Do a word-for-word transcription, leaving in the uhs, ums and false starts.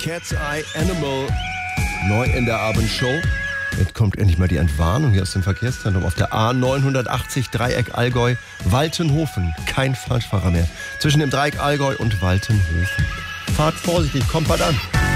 Cat's Eye Animal, neu in der Abendshow. Jetzt kommt endlich mal die Entwarnung hier aus dem Verkehrszentrum auf der A neunhundertachtzig Dreieck Allgäu, Waltenhofen. Kein Falschfahrer mehr zwischen dem Dreieck Allgäu und Waltenhofen. Fahrt vorsichtig, kommt bald an.